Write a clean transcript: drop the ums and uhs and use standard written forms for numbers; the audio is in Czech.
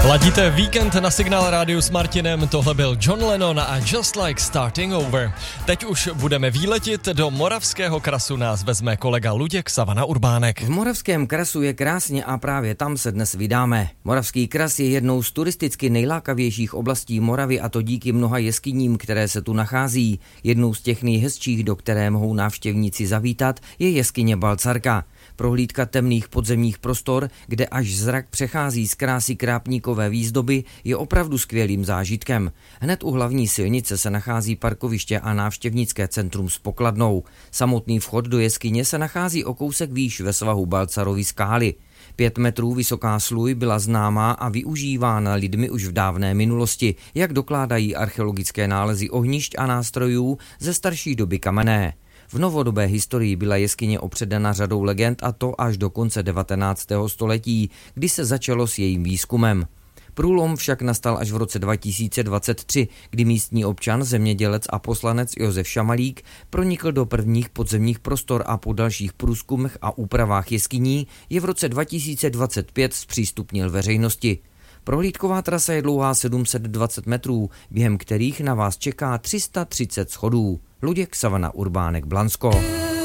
Ladíte víkend na Signál rádiu s Martinem, tohle byl John Lennon a Just Like Starting Over. Teď už budeme výletit, do Moravského Krasu nás vezme kolega Luděk Savana Urbánek. V Moravském Krasu je krásně a právě tam se dnes vydáme. Moravský Kras je jednou z turisticky nejlákavějších oblastí Moravy a to díky mnoha jeskyním, které se tu nachází. Jednou z těch nejhezčích, do které mohou návštěvníci zavítat, je jeskyně Balcarka. Prohlídka temných podzemních prostor, kde až zrak přechází z krásy krápníkové výzdoby, je opravdu skvělým zážitkem. Hned u hlavní silnice se nachází parkoviště a návštěvnické centrum s pokladnou. Samotný vchod do jeskyně se nachází o kousek výš ve svahu Balcarovy skály. 5 metrů vysoká sluj byla známá a využívána lidmi už v dávné minulosti, jak dokládají archeologické nálezy ohnišť a nástrojů ze starší doby kamenné. V novodobé historii byla jeskyně opředena řadou legend a to až do konce 19. století, kdy se začalo s jejím výzkumem. Průlom však nastal až v roce 2023, kdy místní občan, zemědělec a poslanec Josef Šamalík pronikl do prvních podzemních prostor a po dalších průzkumech a úpravách jeskyní je v roce 2025 zpřístupnil veřejnosti. Prohlídková trasa je dlouhá 720 metrů, během kterých na vás čeká 330 schodů. Luděk Savana Urbánek, Blansko.